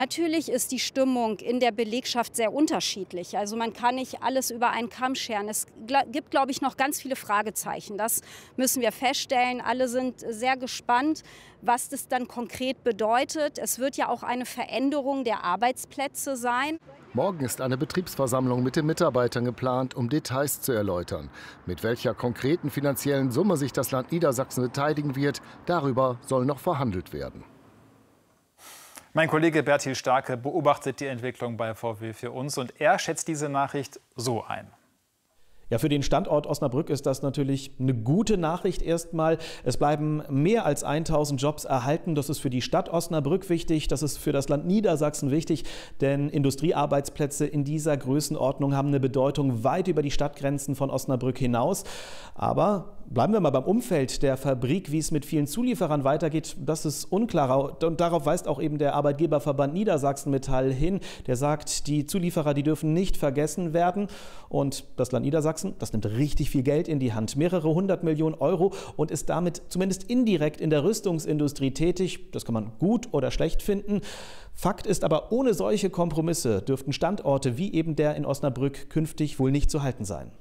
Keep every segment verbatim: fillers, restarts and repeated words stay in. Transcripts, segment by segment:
Natürlich ist die Stimmung in der Belegschaft sehr unterschiedlich. Also man kann nicht alles über einen Kamm scheren. Es gibt, glaube ich, noch ganz viele Fragezeichen. Das müssen wir feststellen. Alle sind sehr gespannt, was das dann konkret bedeutet. Es wird ja auch eine Veränderung der Arbeitsplätze sein. Morgen ist eine Betriebsversammlung mit den Mitarbeitern geplant, um Details zu erläutern. Mit welcher konkreten finanziellen Summe sich das Land Niedersachsen beteiligen wird, darüber soll noch verhandelt werden. Mein Kollege Bertil Starke beobachtet die Entwicklung bei V W für uns und er schätzt diese Nachricht so ein. Ja, für den Standort Osnabrück ist das natürlich eine gute Nachricht erstmal. Es bleiben mehr als tausend Jobs erhalten. Das ist für die Stadt Osnabrück wichtig, das ist für das Land Niedersachsen wichtig, denn Industriearbeitsplätze in dieser Größenordnung haben eine Bedeutung weit über die Stadtgrenzen von Osnabrück hinaus. Aber bleiben wir mal beim Umfeld der Fabrik, wie es mit vielen Zulieferern weitergeht, das ist unklar. Und darauf weist auch eben der Arbeitgeberverband Niedersachsen Metall hin. Der sagt, die Zulieferer, die dürfen nicht vergessen werden. Und das Land Niedersachsen, das nimmt richtig viel Geld in die Hand, mehrere hundert Millionen Euro und ist damit zumindest indirekt in der Rüstungsindustrie tätig. Das kann man gut oder schlecht finden. Fakt ist aber, ohne solche Kompromisse dürften Standorte wie eben der in Osnabrück künftig wohl nicht zu halten sein.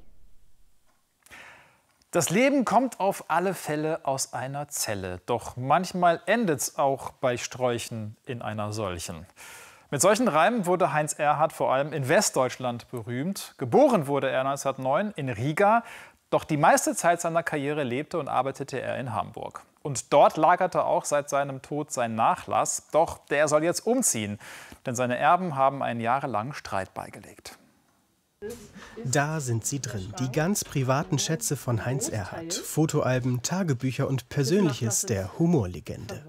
Das Leben kommt auf alle Fälle aus einer Zelle. Doch manchmal endet es auch bei Sträuchen in einer solchen. Mit solchen Reimen wurde Heinz Erhardt vor allem in Westdeutschland berühmt. Geboren wurde er neunzehnhundertneun in Riga. Doch die meiste Zeit seiner Karriere lebte und arbeitete er in Hamburg. Und dort lagerte auch seit seinem Tod sein Nachlass. Doch der soll jetzt umziehen, denn seine Erben haben einen jahrelangen Streit beigelegt. Da sind sie drin, die ganz privaten Schätze von Heinz Erhardt. Fotoalben, Tagebücher und Persönliches der Humorlegende.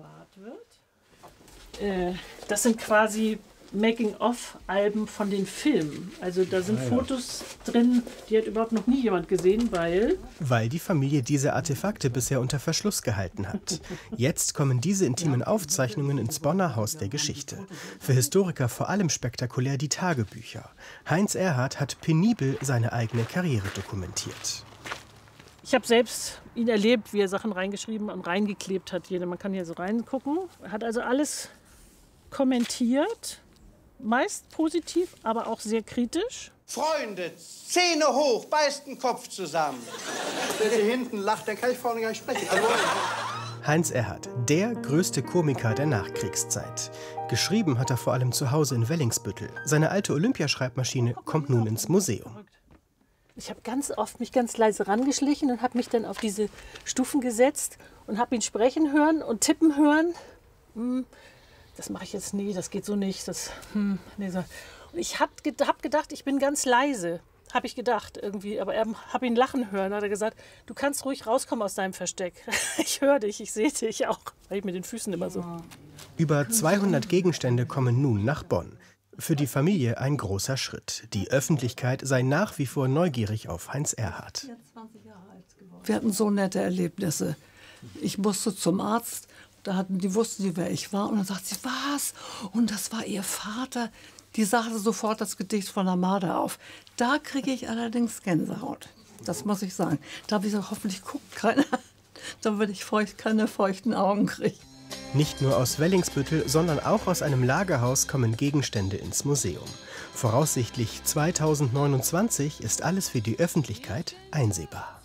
Das sind quasi Making-of-Alben von den Filmen. Also da sind Fotos drin, die hat überhaupt noch nie jemand gesehen, weil... Weil die Familie diese Artefakte bisher unter Verschluss gehalten hat. Jetzt kommen diese intimen Aufzeichnungen ins Bonner Haus der Geschichte. Für Historiker vor allem spektakulär die Tagebücher. Heinz Erhardt hat penibel seine eigene Karriere dokumentiert. Ich habe selbst ihn erlebt, wie er Sachen reingeschrieben und reingeklebt hat. Man kann hier so reingucken. Er hat also alles kommentiert. Meist positiv, aber auch sehr kritisch. Freunde, Zähne hoch, beißt den Kopf zusammen. Wenn ihr hinten lacht, dann kann ich vorne gar nicht sprechen. Also Heinz Erhardt, der größte Komiker der Nachkriegszeit. Geschrieben hat er vor allem zu Hause in Wellingsbüttel. Seine alte Olympiaschreibmaschine kommt nun ins Museum. Ich habe ganz oft mich ganz leise rangeschlichen und habe mich dann auf diese Stufen gesetzt und habe ihn sprechen hören und tippen hören. Hm. Das mache ich jetzt nie, das geht so nicht. Das, hm, nee, so. Und ich habe hab gedacht, ich bin ganz leise. Habe ich gedacht irgendwie. Aber er habe ihn lachen hören. Hat er gesagt, du kannst ruhig rauskommen aus deinem Versteck. Ich höre dich, ich sehe dich auch. Weil ich mit den Füßen immer so. Über zweihundert Gegenstände kommen nun nach Bonn. Für die Familie ein großer Schritt. Die Öffentlichkeit sei nach wie vor neugierig auf Heinz Erhardt. Wir hatten so nette Erlebnisse. Ich musste zum Arzt. Da hatten, die wussten sie, wer ich war. Und dann sagt sie, was? Und das war ihr Vater. Die sagte sofort das Gedicht von der Marder auf. Da kriege ich allerdings Gänsehaut. Das muss ich sagen. Da habe ich gesagt, hoffentlich guckt keiner. Damit ich feucht, keine feuchten Augen kriege. Nicht nur aus Wellingsbüttel, sondern auch aus einem Lagerhaus kommen Gegenstände ins Museum. Voraussichtlich zweitausendneunundzwanzig ist alles für die Öffentlichkeit einsehbar.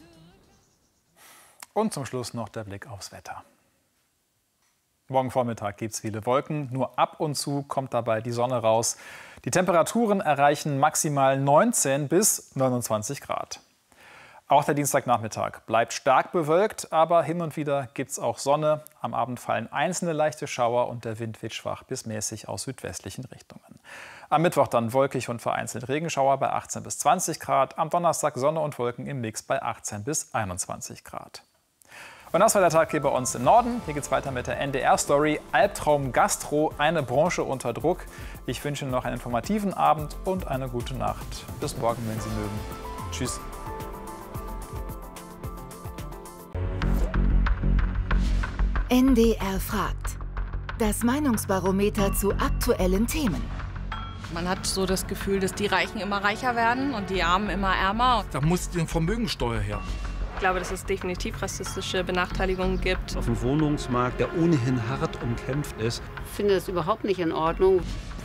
Und zum Schluss noch der Blick aufs Wetter. Morgen Vormittag gibt es viele Wolken, nur ab und zu kommt dabei die Sonne raus. Die Temperaturen erreichen maximal neunzehn bis neunundzwanzig Grad. Auch der Dienstagnachmittag bleibt stark bewölkt, aber hin und wieder gibt es auch Sonne. Am Abend fallen einzelne leichte Schauer und der Wind weht schwach bis mäßig aus südwestlichen Richtungen. Am Mittwoch dann wolkig und vereinzelt Regenschauer bei achtzehn bis zwanzig Grad. Am Donnerstag Sonne und Wolken im Mix bei achtzehn bis einundzwanzig Grad. Und das war der Tag hier bei uns im Norden. Hier geht es weiter mit der N D R-Story Albtraum Gastro, eine Branche unter Druck. Ich wünsche Ihnen noch einen informativen Abend und eine gute Nacht. Bis morgen, wenn Sie mögen. Tschüss. N D R fragt. Das Meinungsbarometer zu aktuellen Themen. Man hat so das Gefühl, dass die Reichen immer reicher werden und die Armen immer ärmer. Da muss die Vermögensteuer her. Ich glaube, dass es definitiv rassistische Benachteiligungen gibt. Auf dem Wohnungsmarkt, der ohnehin hart umkämpft ist. Ich finde das überhaupt nicht in Ordnung.